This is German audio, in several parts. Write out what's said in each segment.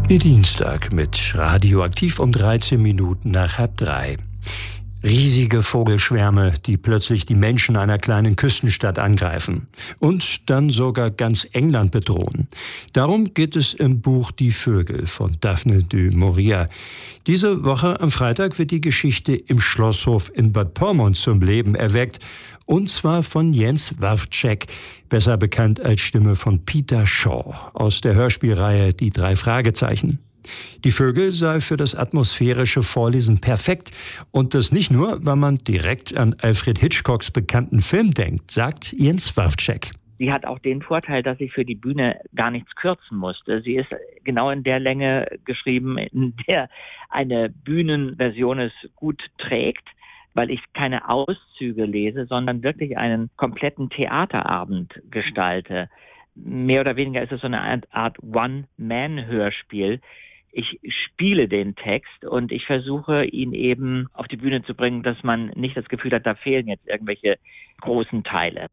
Wie Dienstag mit Radioaktiv um 13 Minuten nach 2:30. Riesige Vogelschwärme, die plötzlich die Menschen einer kleinen Küstenstadt angreifen und dann sogar ganz England bedrohen. Darum geht es im Buch Die Vögel von Daphne du Maurier. Diese Woche am Freitag wird die Geschichte im Schlosshof in Bad Pyrmont zum Leben erweckt. Und zwar von Jens Wawrczeck, besser bekannt als Stimme von Peter Shaw aus der Hörspielreihe Die 3 Fragezeichen. Die Vögel sei für das atmosphärische Vorlesen perfekt und das nicht nur, weil man direkt an Alfred Hitchcocks bekannten Film denkt, sagt Jens Wawrczeck. Sie hat auch den Vorteil, dass ich für die Bühne gar nichts kürzen musste. Sie ist genau in der Länge geschrieben, in der eine Bühnenversion es gut trägt, weil ich keine Auszüge lese, sondern wirklich einen kompletten Theaterabend gestalte. Mehr oder weniger ist es so eine Art One-Man-Hörspiel. Ich spiele den Text und ich versuche, ihn eben auf die Bühne zu bringen, dass man nicht das Gefühl hat, da fehlen jetzt irgendwelche großen Teile.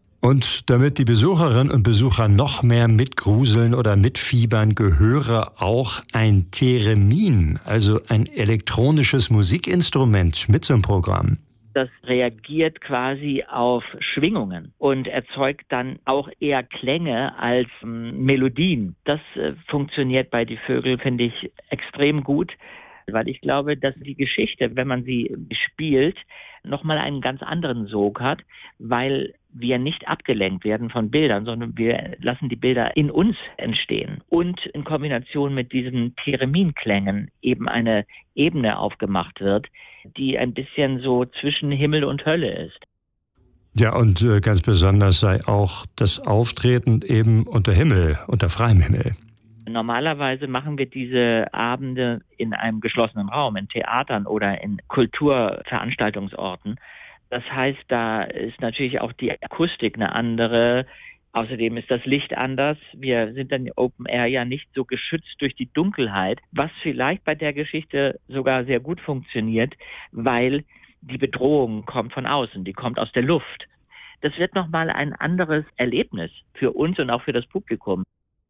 Und damit die Besucherinnen und Besucher noch mehr mitgruseln oder mitfiebern, gehöre auch ein Theremin, also ein elektronisches Musikinstrument, mit zum Programm. Das reagiert quasi auf Schwingungen und erzeugt dann auch eher Klänge als Melodien. Das funktioniert bei Die Vögel, finde ich, extrem gut, weil ich glaube, dass die Geschichte, wenn man sie spielt, nochmal einen ganz anderen Sog hat, weil wir nicht abgelenkt werden von Bildern, sondern wir lassen die Bilder in uns entstehen. Und in Kombination mit diesen Thereminklängen eben eine Ebene aufgemacht wird, die ein bisschen so zwischen Himmel und Hölle ist. Ja, und ganz besonders sei auch das Auftreten eben unter Himmel, unter freiem Himmel. Normalerweise machen wir diese Abende in einem geschlossenen Raum, in Theatern oder in Kulturveranstaltungsorten. Das heißt, da ist natürlich auch die Akustik eine andere. Außerdem ist das Licht anders. Wir sind dann Open Air ja nicht so geschützt durch die Dunkelheit, was vielleicht bei der Geschichte sogar sehr gut funktioniert, weil die Bedrohung kommt von außen, die kommt aus der Luft. Das wird nochmal ein anderes Erlebnis für uns und auch für das Publikum,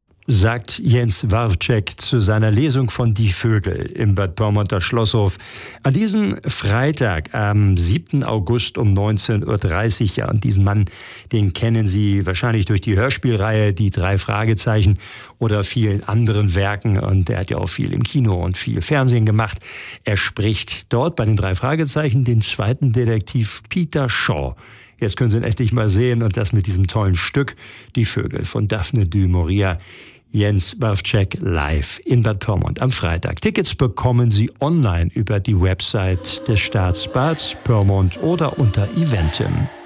sagt Jens Wawrczeck zu seiner Lesung von Die Vögel im Bad Pyrmonter Schlosshof. An diesem Freitag, am 7. August um 19:30 Uhr. Ja, und diesen Mann, den kennen Sie wahrscheinlich durch die Hörspielreihe Die 3 Fragezeichen oder vielen anderen Werken. Und er hat ja auch viel im Kino und viel Fernsehen gemacht. Er spricht dort bei den 3 Fragezeichen den zweiten Detektiv Peter Shaw. Jetzt können Sie ihn endlich mal sehen und das mit diesem tollen Stück Die Vögel von Daphne du Maurier. Jens Wawrczeck live in Bad Pyrmont am Freitag. Tickets bekommen Sie online über die Website des Staatsbads Pyrmont oder unter Eventim.